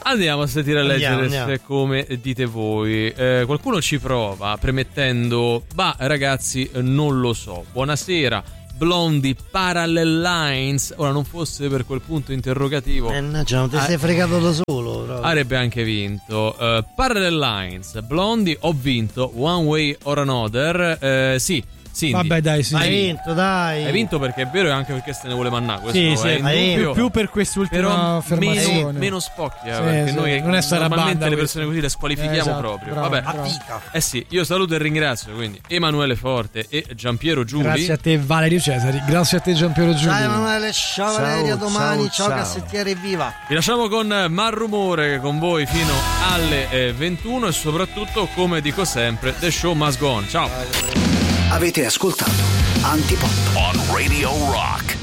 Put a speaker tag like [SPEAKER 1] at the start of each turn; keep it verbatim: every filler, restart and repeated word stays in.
[SPEAKER 1] Andiamo a sentire a leggere
[SPEAKER 2] Andiamo, andiamo.
[SPEAKER 1] come dite voi. Eh, qualcuno ci prova premettendo: bah ragazzi, non lo so. Buonasera, Blondie, Parallel Lines. Ora non fosse per quel punto interrogativo,
[SPEAKER 2] Eh no, cioè, non ti sei fregato da solo proprio.
[SPEAKER 1] avrebbe anche vinto. uh, Parallel Lines, Blondie, ho vinto. One Way or Another. uh, Sì, Cindy,
[SPEAKER 3] Vabbè, dai, sì.
[SPEAKER 2] Hai vinto, dai.
[SPEAKER 1] hai vinto perché è vero e anche perché se ne vuole mannà. Questo
[SPEAKER 3] Sì,
[SPEAKER 1] è
[SPEAKER 3] sì,
[SPEAKER 2] hai
[SPEAKER 1] indubbio.
[SPEAKER 3] più per quest'ultima
[SPEAKER 1] Però
[SPEAKER 3] affermazione.
[SPEAKER 1] meno, meno spocchi, eh,
[SPEAKER 3] Sì,
[SPEAKER 1] perché
[SPEAKER 3] sì,
[SPEAKER 1] noi
[SPEAKER 3] non è sta
[SPEAKER 1] normalmente
[SPEAKER 3] banda
[SPEAKER 1] le
[SPEAKER 3] questa.
[SPEAKER 1] persone così le squalifichiamo
[SPEAKER 3] Eh, esatto,
[SPEAKER 1] proprio.
[SPEAKER 3] bravo,
[SPEAKER 1] Vabbè,
[SPEAKER 3] bravo.
[SPEAKER 1] eh sì, io saluto e ringrazio quindi Emanuele Forte e Giampiero Giuli.
[SPEAKER 3] Grazie a te Valerio Cesari, grazie a te Giampiero Giulio.
[SPEAKER 2] Ciao Emanuele, ciao,
[SPEAKER 4] Ciao,
[SPEAKER 2] Valeria, a domani,
[SPEAKER 4] ciao,
[SPEAKER 2] ciao,
[SPEAKER 4] ciao.
[SPEAKER 2] cassettiere, evviva.
[SPEAKER 1] Vi lasciamo con Malrumore con voi fino alle eh, ventuno e soprattutto, come dico sempre, the show must go on. Ciao.
[SPEAKER 5] Avete ascoltato Antipop on Radio Rock.